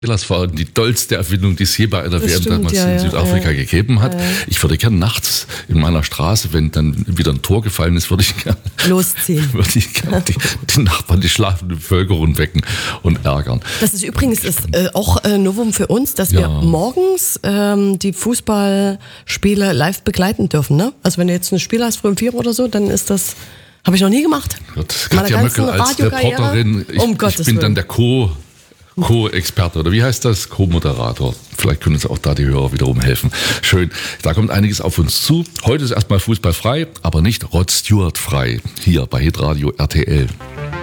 Das war die tollste Erfindung, die es je bei einer WM damals in Südafrika gegeben hat. Ja. Ich würde gerne nachts in meiner Straße, wenn dann wieder ein Tor gefallen ist, würde ich gerne die Nachbarn, die schlafende Bevölkerung wecken und ärgern. Das ist übrigens auch Novum für uns, dass wir morgens die Fußballspiele live begleiten dürfen. Ne? Also wenn du jetzt ein Spiel hast, früh um 4 oder so, dann ist das... Habe ich noch nie gemacht. Katja Möckel als Reporterin, ich bin dann der Co-Experte oder wie heißt das? Co-Moderator. Vielleicht können uns auch da die Hörer wiederum helfen. Schön, da kommt einiges auf uns zu. Heute ist erstmal fußballfrei, aber nicht Rod Stewart frei. Hier bei Hitradio RTL.